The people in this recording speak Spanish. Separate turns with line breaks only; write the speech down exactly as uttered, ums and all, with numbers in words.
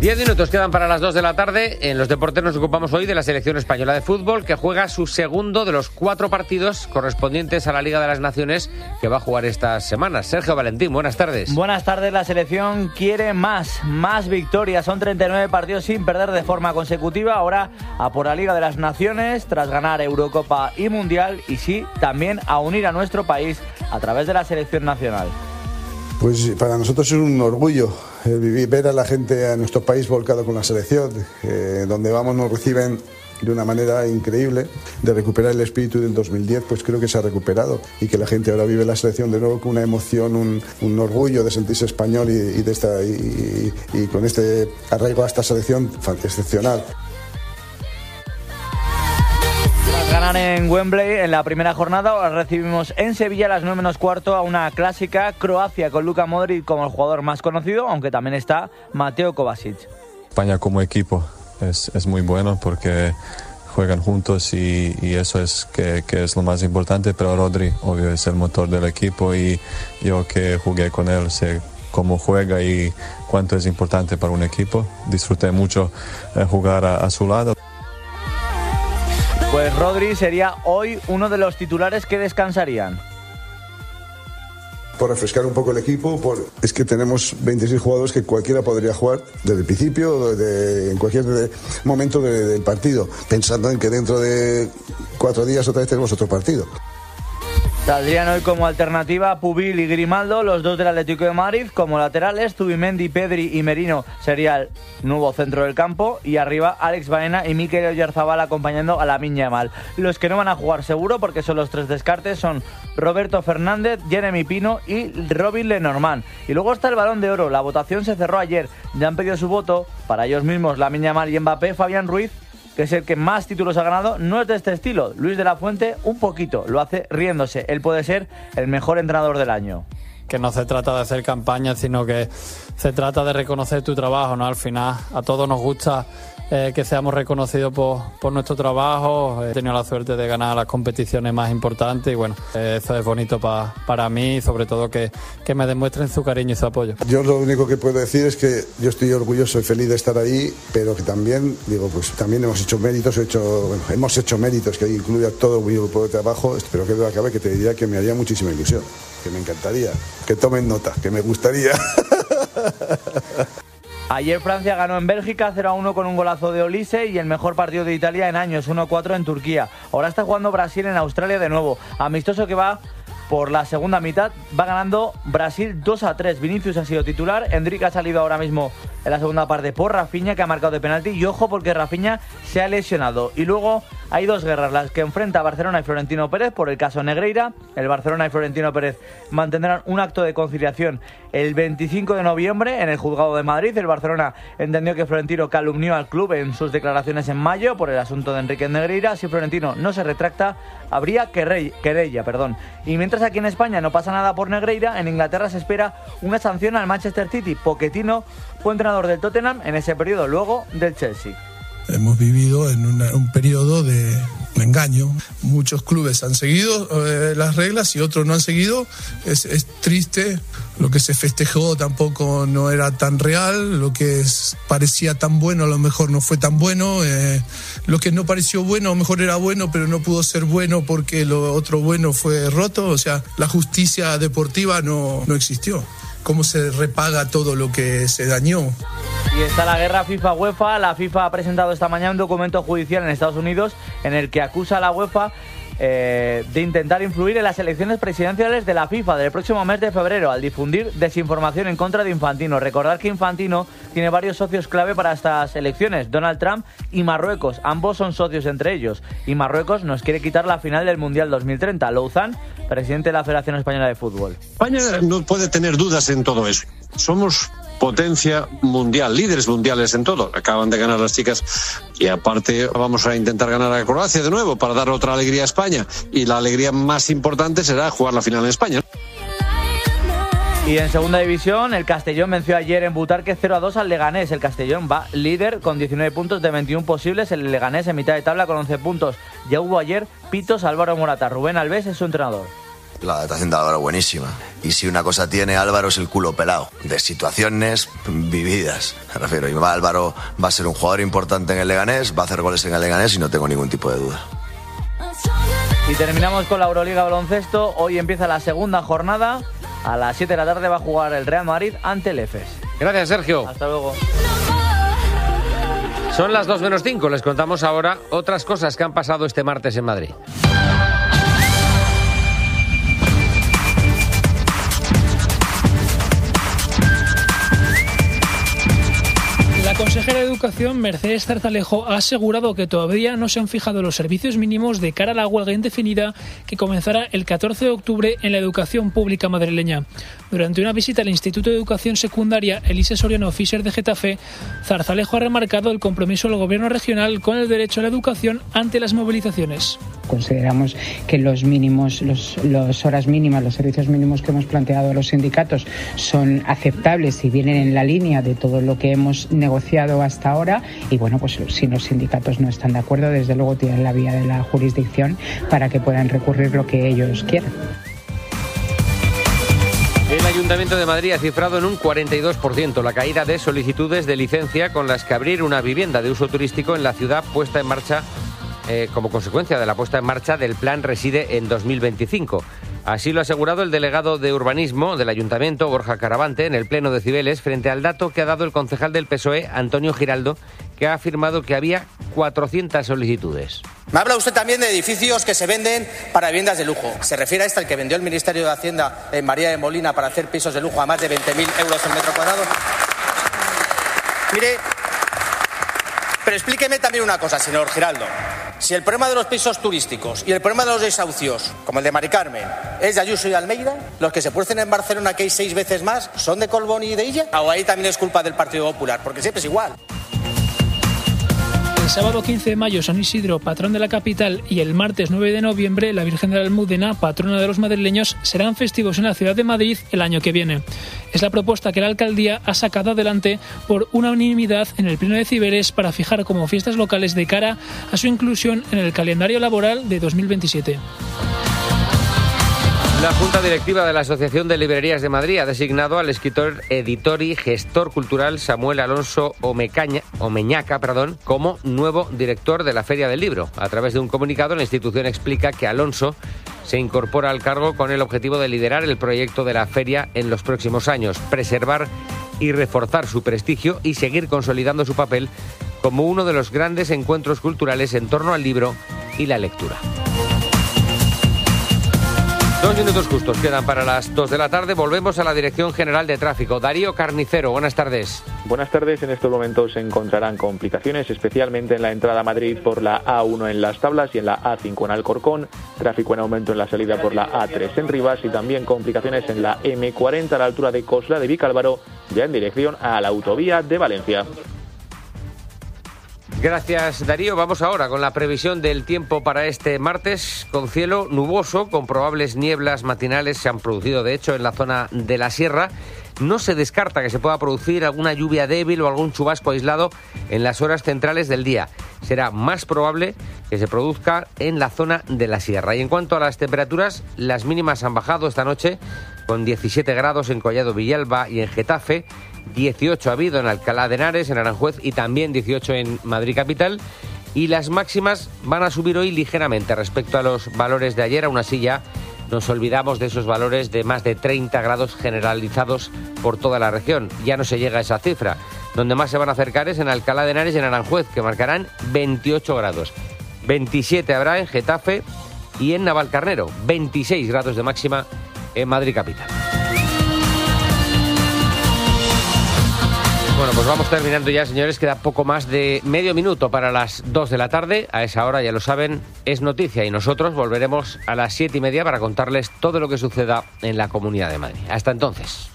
Diez minutos quedan para las dos de la tarde. En los deportes nos ocupamos hoy de la selección española de fútbol, que juega su segundo de los cuatro partidos correspondientes a la Liga de las Naciones que va a jugar estas semanas. Sergio Valentín, buenas tardes.
Buenas tardes. La selección quiere más, más victorias. Son treinta y nueve partidos sin perder de forma consecutiva. Ahora a por la Liga de las Naciones, tras ganar Eurocopa y Mundial, y sí, también a unir a nuestro país a través de la selección nacional.
Pues para nosotros es un orgullo eh, vivir, ver a la gente, a nuestro país volcado con la selección. Eh, donde vamos nos reciben de una manera increíble. De recuperar el espíritu del dos mil diez, pues creo que se ha recuperado, y que la gente ahora vive la selección de nuevo con una emoción, un, un orgullo de sentirse español y, y, de esta, y, y, y con este arraigo a esta selección excepcional.
Ganar en Wembley en la primera jornada. Ahora recibimos en Sevilla a las nueve menos cuarto a una clásica, Croacia, con Luka Modric como el jugador más conocido, aunque también está Mateo Kovacic.
España como equipo es, es muy bueno porque juegan juntos y, y eso es que, que es lo más importante, pero Rodri obvio es el motor del equipo, y yo que jugué con él sé cómo juega y cuánto es importante para un equipo. Disfruté mucho eh, jugar a, a su lado.
Pues Rodri sería hoy uno de los titulares que descansarían.
Por refrescar un poco el equipo, por... es que tenemos veintiséis jugadores que cualquiera podría jugar desde el principio, de, en cualquier de, momento de, del partido, pensando en que dentro de cuatro días otra vez tenemos otro partido.
Saldrían hoy como alternativa Pubil y Grimaldo, los dos del Atlético de Madrid. Como laterales, Zubimendi, Pedri y Merino sería el nuevo centro del campo. Y arriba, Alex Baena y Mikel Oyarzabal acompañando a Lamine Yamal. Los que no van a jugar seguro, porque son los tres descartes, son Roberto Fernández, Jeremy Pino y Robin Lenormand. Y luego está el Balón de Oro. La votación se cerró ayer. Ya han pedido su voto para ellos mismos Lamine Yamal y Mbappé. Fabián Ruiz, que es el que más títulos ha ganado, no es de este estilo. Luis de la Fuente, un poquito, lo hace riéndose. Él puede ser el mejor entrenador del año.
Que no se trata de hacer campaña, sino que se trata de reconocer tu trabajo, ¿no? Al final a todos nos gusta eh, que seamos reconocidos por, por nuestro trabajo. He tenido la suerte de ganar las competiciones más importantes y bueno, eh, eso es bonito pa, para mí, y sobre todo que, que me demuestren su cariño y su apoyo.
Yo lo único que puedo decir es que yo estoy orgulloso y feliz de estar ahí, pero que también, digo, pues también hemos hecho méritos, he hecho, bueno, hemos hecho méritos que incluye a todo mi grupo de trabajo, pero que duda cabe que te diría que me haría muchísima ilusión, que me encantaría, que tomen nota, que me gustaría.
Ayer Francia ganó en Bélgica cero a uno con un golazo de Olise, y el mejor partido de Italia en años, uno a cuatro en Turquía. Ahora está jugando Brasil en Australia de nuevo. Amistoso que va por la segunda mitad. Va ganando Brasil dos a tres. Vinicius ha sido titular. Endrick ha salido ahora mismo en la segunda parte por Rafinha, que ha marcado de penalti. Y ojo, porque Rafinha se ha lesionado. Y luego hay dos guerras, las que enfrenta Barcelona y Florentino Pérez por el caso Negreira. El Barcelona y Florentino Pérez mantendrán un acto de conciliación el veinticinco de noviembre en el Juzgado de Madrid. El Barcelona entendió que Florentino calumnió al club en sus declaraciones en mayo por el asunto de Enrique Negreira. Si Florentino no se retracta, habría querella, perdón. Y mientras aquí en España no pasa nada por Negreira, en Inglaterra se espera una sanción al Manchester City. Pochettino fue entrenador del Tottenham en ese periodo, luego del Chelsea.
Hemos vivido en una, un periodo de engaño. Muchos clubes han seguido eh, las reglas y otros no han seguido. Es, es triste. Lo que se festejó tampoco no era tan real. Lo que es, parecía tan bueno a lo mejor no fue tan bueno. Eh, lo que no pareció bueno a lo mejor era bueno, pero no pudo ser bueno porque lo otro bueno fue roto. O sea, la justicia deportiva no, no existió. ¿Cómo se repaga todo lo que se dañó?
Y está la guerra FIFA-UEFA. La FIFA ha presentado esta mañana un documento judicial en Estados Unidos en el que acusa a la UEFA eh, de intentar influir en las elecciones presidenciales de la FIFA del próximo mes de febrero al difundir desinformación en contra de Infantino. Recordad que Infantino tiene varios socios clave para estas elecciones, Donald Trump y Marruecos. Ambos son socios entre ellos. Y Marruecos nos quiere quitar la final del Mundial dos mil treinta. Louzán, presidente de la Federación Española de Fútbol.
España no puede tener dudas en todo eso. Somos potencia mundial, líderes mundiales en todo. Acaban de ganar las chicas y aparte vamos a intentar ganar a Croacia de nuevo para dar otra alegría a España. Y la alegría más importante será jugar la final en España.
Y en segunda división, el Castellón venció ayer en Butarque cero a dos al Leganés. El Castellón va líder con diecinueve puntos de veintiuno posibles. El Leganés en mitad de tabla con once puntos. Ya hubo ayer pitos Álvaro Morata. Rubén Alves es su entrenador.
La adaptación de Álvaro buenísima. Y si una cosa tiene Álvaro es el culo pelado, de situaciones vividas. Me refiero, y Álvaro va a ser un jugador importante en el Leganés, va a hacer goles en el Leganés y no tengo ningún tipo de duda.
Y terminamos con la Euroliga baloncesto. Hoy empieza la segunda jornada. A las siete de la tarde va a jugar el Real Madrid ante el Efes.
Gracias, Sergio.
Hasta luego.
Son las dos menos cinco. Les contamos ahora otras cosas que han pasado este martes en Madrid.
La consejera de Educación, Mercedes Zarzalejo, ha asegurado que todavía no se han fijado los servicios mínimos de cara a la huelga indefinida que comenzará el catorce de octubre en la educación pública madrileña. Durante una visita al Instituto de Educación Secundaria Elise Soriano Fischer de Getafe, Zarzalejo ha remarcado el compromiso del Gobierno regional con el derecho a la educación ante las movilizaciones.
Consideramos que los mínimos, los, los horas mínimas, los servicios mínimos que hemos planteado a los sindicatos son aceptables y vienen en la línea de todo lo que hemos negociado hasta ahora. Y bueno, pues si los sindicatos no están de acuerdo, desde luego tienen la vía de la jurisdicción para que puedan recurrir lo que ellos quieran.
El Ayuntamiento de Madrid ha cifrado en un cuarenta y dos por ciento la caída de solicitudes de licencia con las que abrir una vivienda de uso turístico en la ciudad puesta en marcha eh, como consecuencia de la puesta en marcha del Plan Reside en dos mil veinticinco. Así lo ha asegurado el delegado de Urbanismo del Ayuntamiento, Borja Caravante, en el Pleno de Cibeles, frente al dato que ha dado el concejal del P S O E, Antonio Giraldo, que ha afirmado que había cuatrocientas solicitudes.
Me habla usted también de edificios que se venden para viviendas de lujo. ¿Se refiere a este al que vendió el Ministerio de Hacienda en María de Molina para hacer pisos de lujo a más de veinte mil euros el metro cuadrado? Mire, pero explíqueme también una cosa, señor Giraldo. Si el problema de los pisos turísticos y el problema de los desahucios, como el de Mari Carmen, es de Ayuso y Almeida, los que se producen en Barcelona, que hay seis veces más, ¿son de Colbón y de Illa? ¿O ahí también es culpa del Partido Popular? Porque siempre es igual.
El sábado quince de mayo, San Isidro, patrón de la capital, y el martes nueve de noviembre, la Virgen de la Almudena, patrona de los madrileños, serán festivos en la ciudad de Madrid el año que viene. Es la propuesta que la alcaldía ha sacado adelante por unanimidad en el Pleno de Cibeles para fijar como fiestas locales de cara a su inclusión en el calendario laboral de dos mil veintisiete.
La Junta Directiva de la Asociación de Librerías de Madrid ha designado al escritor, editor y gestor cultural Samuel Alonso Omecaña, Omeñaca perdón, como nuevo director de la Feria del Libro. A través de un comunicado, la institución explica que Alonso se incorpora al cargo con el objetivo de liderar el proyecto de la feria en los próximos años, preservar y reforzar su prestigio y seguir consolidando su papel como uno de los grandes encuentros culturales en torno al libro y la lectura. Dos minutos justos quedan para las dos de la tarde. Volvemos a la Dirección General de Tráfico. Darío Carnicero, buenas tardes.
Buenas tardes. En estos momentos se encontrarán complicaciones, especialmente en la entrada a Madrid por la A uno en Las Tablas y en la A cinco en Alcorcón. Tráfico en aumento en la salida por la A tres en Rivas y también complicaciones en la eme cuarenta a la altura de Cosla de Vicálvaro, ya en dirección a la autovía de Valencia.
Gracias, Darío. Vamos ahora con la previsión del tiempo para este martes, con cielo nuboso, con probables nieblas matinales. Se han producido, de hecho, en la zona de la sierra. No se descarta que se pueda producir alguna lluvia débil o algún chubasco aislado en las horas centrales del día. Será más probable que se produzca en la zona de la sierra. Y en cuanto a las temperaturas, las mínimas han bajado esta noche, con diecisiete grados en Collado Villalba y en Getafe, dieciocho ha habido en Alcalá de Henares, en Aranjuez y también dieciocho en Madrid capital. Y las máximas van a subir hoy ligeramente respecto a los valores de ayer. Aún así ya nos olvidamos de esos valores de más de treinta grados generalizados por toda la región. Ya no se llega a esa cifra. Donde más se van a acercar es en Alcalá de Henares y en Aranjuez, que marcarán veintiocho grados. veintisiete habrá en Getafe y en Navalcarnero. veintiséis grados de máxima en Madrid capital. Bueno, pues vamos terminando ya, señores. Queda poco más de medio minuto para las dos de la tarde. A esa hora, ya lo saben, es noticia y nosotros volveremos a las siete y media para contarles todo lo que suceda en la Comunidad de Madrid. Hasta entonces.